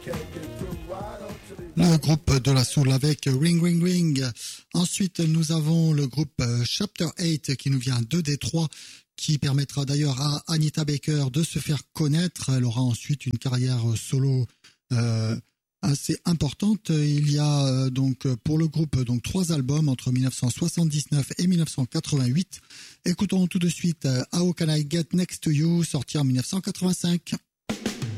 Le groupe de la soul avec Ring Ring Ring. Ensuite, nous avons le groupe Chapter 8 qui nous vient de Détroit, qui permettra d'ailleurs à Anita Baker de se faire connaître. Elle aura ensuite une carrière solo assez importante. Il y a donc pour le groupe donc 3 albums entre 1979 et 1988. Écoutons tout de suite How Can I Get Next to You, sorti en 1985.